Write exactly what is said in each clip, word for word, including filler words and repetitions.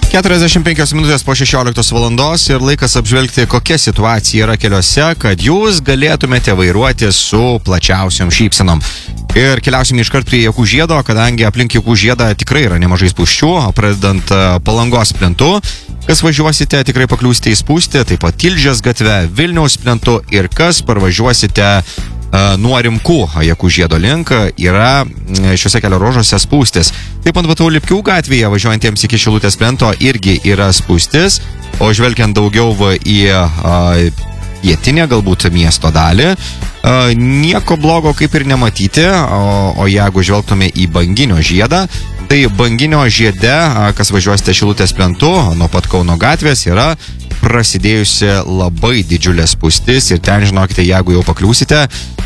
keturiasdešimt penkios minutės po šešioliktos valandos ir laikas apžvelgti, kokia situacija yra keliuose, kad jūs galėtumėte vairuoti su plačiausiom šypsenom. Ir keliausim iškart prie Jakų žiedo, kadangi aplink Jakų žiedą tikrai yra nemažai spūsčių, pradedant Palangos plentu. Kas važiuosite, tikrai pakliūsite į spūstį, taip pat Tilžės gatve, Vilniaus plentu ir kas parvažiuosite nuo Rimkų Jakų žiedo link, yra šiuose kelio ruožuose spūstis. Taip pat Vatau Lipkių gatvėje važiuojantiems iki Šilutės plento irgi yra spūstis, o žvelgiant daugiau į pietinę galbūt miesto dalį, nieko blogo kaip ir nematyti, o, o jeigu žvelgtume į Banginio žiedą, tai Banginio žiede, kas važiuosite Šilutės plentu, nuo pat Kauno gatvės yra prasidėjusi labai didžiulė spūstis ir ten, žinokite, jeigu jau pakliūsite,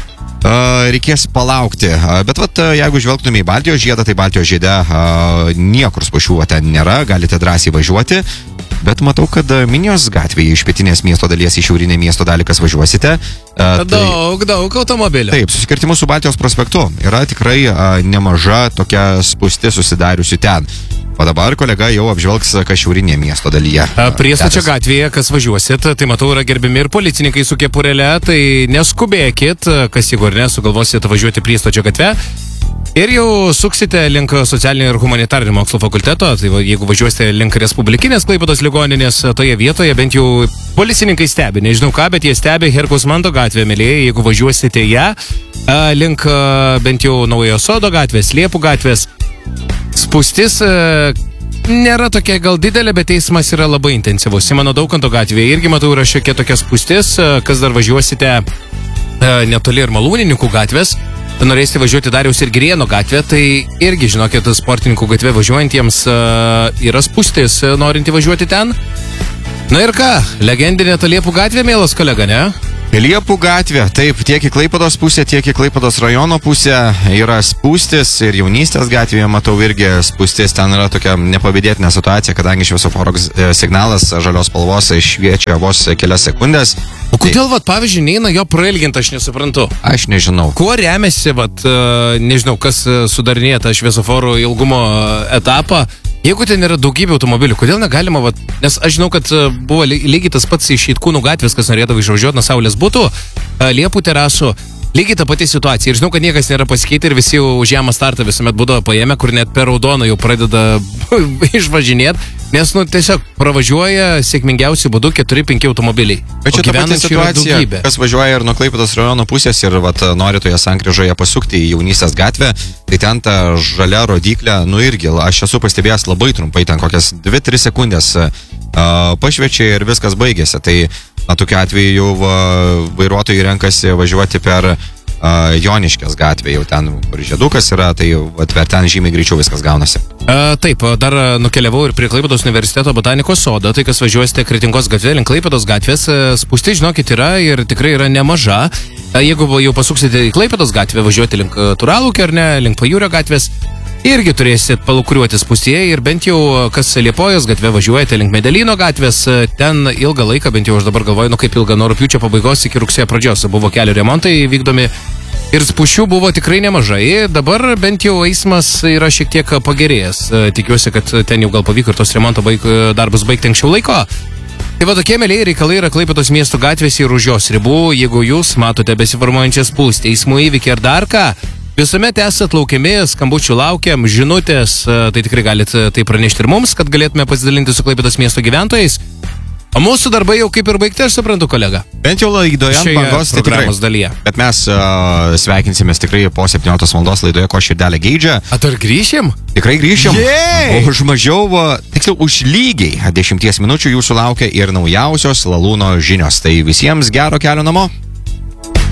reikės palaukti. Bet vat, jeigu žvelgtume į Baltijos žiedą, tai Baltijos žiede niekur spūsčių ten nėra, galite drąsiai važiuoti. Bet matau, kad Minijos gatvėje iš pietinės miesto dalies į šiaurinę miesto dalį, kas važiuosite. Tai, daug, daug automobilių. Taip, susikirtimu su Baltijos prospektu yra tikrai a, nemaža tokia spūsti susidariusi ten. O dabar kolega jau apžvelgs, kas šiaurinė miesto dalyje. Priestočio gatvėje, kas važiuosit, tai matau, yra gerbiami ir policininkai su kepurėle, tai neskubėkit, kas jeigu ar nesugalvosit važiuoti Priestočio gatve. Ir jau suksite link socialinio ir humanitarinio mokslo fakulteto, tai va, jeigu važiuosite link Respublikinės Klaipėdos ligoninės, toje vietoje bent jau policininkai stebi, nežinau ką, bet jie stebi Herkaus Manto gatvę, mėlyje, jeigu važiuosite ją, link bent jau Naujojo Sodo gatvės, Liepų gatvės, spūstis nėra tokia gal didelė, bet eismas yra labai intensyvus. Simono Daukanto gatvėje irgi matau yra šiokia tokia spūstis, kas dar važiuosite netoli ir Malūnininkų gatvės. Norėsite važiuoti Dariaus ir Girėno gatvę, tai irgi, žinokit, sportininkų gatvė važiuojantiems uh, yra spūstis, norinti važiuoti ten. Na ir ką, legendinė ta Liepų gatvė, mielas kolega, ne? Liepų gatvė, taip, tiek į Klaipėdos pusę, tiek į Klaipėdos rajono pusę yra spūstis ir Jaunystės gatvėje matau irgi spūstis, ten yra tokia nepavydėtina situacija, kadangi šviesoforo signalas žalios spalvos šviečia vos kelias sekundės. O kodėl, vat, pavyzdžiui, neina jo prailginti, aš nesuprantu. Aš nežinau. Kuo remiasi, vat, nežinau, kas sudarinėja tą šviesoforo ilgumo etapą, jeigu ten yra daugybė automobilių, kodėl negalima, vat, nes aš žinau, kad buvo lygiai tas pats iš Itkūnų gatvės, kas norėdavo išvažiuoti nuo Saulės butų, Liepų terasų, lygiai ta pati situacija. Ir žinau, kad niekas nėra pasikeitę ir visi jau žemą startą visuomet būdavo paėmę, kur net per raudoną jau pradeda išvažinėti. Nes, nu, tiesiog pravažiuoja sėkmingiausių būdų keturi penki automobiliai. Bet čia ta pati situacija, kas važiuoja ir nuo Klaipėdos rajono pusės ir vat, nori toje sankryžoje pasukti į Jaunystės gatvę, tai ten ta žalia rodiklė, nu irgi, aš esu pastebėjęs labai trumpai, ten kokias dvi tris sekundės uh, pašviečia ir viskas baigėsi. Tai, na, tokiu atveju jau va, vairuotojai renkasi važiuoti per uh, Joniškės gatvę, jau ten, kur žiedukas yra, tai vat, per ten žymiai greičiau viskas gaunasi. Uh, taip, dar nukeliavau ir prie Klaipėdos universiteto botanikos sodo, tai kas važiuosite Kretingos gatvė, link Klaipėdos gatvės, spūsti, žinokit, yra ir tikrai yra nemaža. Uh, jeigu jau pasuksite į Klaipėdos gatvę, važiuoti link Turalūkio ar ne, link Pajūrio gatvės, irgi turėsit palukuriuoti spūstyje ir bent jau, kas Liepojos gatvė važiuojate link Medelyno gatvės, ten ilgą laiką, bent jau aš dabar galvoju, nu kaip ilgą, nuo rugpjūčio pabaigos iki rugsėjo pradžios buvo kelio remontai vykdomi. Ir spūsčių buvo tikrai nemažai, dabar bent jau eismas yra šiek tiek pagerėjęs. Tikiuosi, kad ten jau gal pavyko ir tos remonto baig, darbus baigti anksčiau laiko. Tai va tokie mėlyje reikalai yra Klaipėdos miesto gatvės ir už jos ribų. Jeigu jūs matote besiformuojančią spūstį, eismo įvykį ar dar ką, visuomet esat laukiami, skambučių laukiam, žinutės, tai tikrai galite tai pranešti ir mums, kad galėtume pasidalinti su Klaipėdos miesto gyventojais. O mūsų darbai jau kaip ir baigti, aš suprantu, kolega. Bent jau laidoje ant bangos, tai tikrai. Dalyje. Bet mes uh, sveikinsimės tikrai po septynioliktos valandos laidoje, ko širdelė geidžia. A, ar grįšim? Tikrai grįšim. Yeah! Už mažiau, tiksliau, už lygiai dešimties minučių jūsų laukia ir naujausios Lalūno žinios. Tai visiems gero kelio namo.